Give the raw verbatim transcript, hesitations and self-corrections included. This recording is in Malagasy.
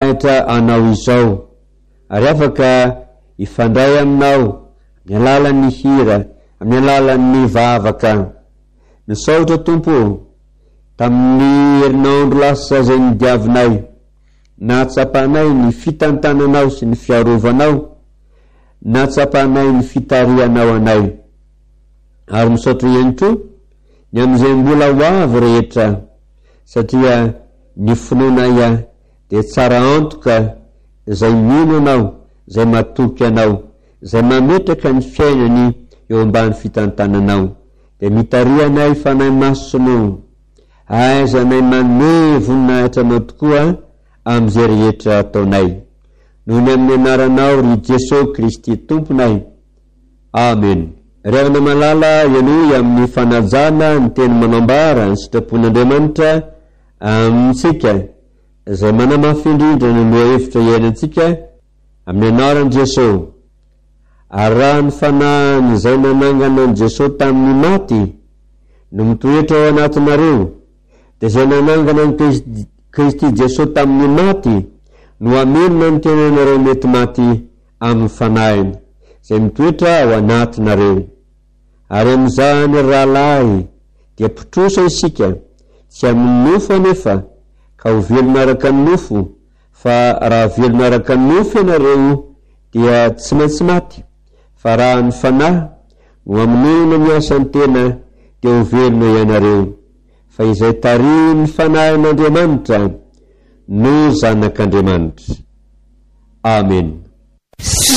rehetra anao izao, ary afaka ifandray aminao amin'ny alalan'ny hira, amin'ny alalan'ny vavaka. Nisaotra Tompo tamin'ny herinandro lasa zay nidiavinay, natsapanay ny fitantananao sy ny fiarovanao, natsapanay ny fitarianao anay. Ary misaotra ihany ny am'izay mbola ho avy rehetra, satria ny finoana dia tsara antoka zay mino anao, zay matoky anao, zay mametraka ny fiainany eo ambany fitantananao. Dia mitarianay fanay masono, aizanay manome voninahitra anao tokoa am'izay rehetra ataonay. Noho ny amin'ny anaranao ry Jesosy Kristy Tomponay. Amen. Rehana malala ianoy amin'ny fanajana ny teny manambara ny sitrapon'Andriamanitra amintsika, zay manamafy indrindra ny hevitra iainantsika amin'ny anaran'i Jesosy. Ary raha ny fanahiny izay nanangana an Jesosy tamin'ny maty no mitoetra ao anatinareo, dia izay nanangana ny Kristy Jesosy tamin'ny maty no amelona ny tenanareo mety maty amin'ny fanahiny zay mitoetra ao anatinareo. Ary amin'izany rahalahy dia pitrosa isika, tsy amin'ny nofo anefa ka ho velona araka ny nofo, fa raha velona araka ny nofo ianareo dia tsy maintsy maty. Fa raha ny fanahy no amin'iny miasa ny tena dia ho velona ianareo. Fa izay tarihin'ny fanahin'Andriamanitra no zanak'Andriamanitra. Amen.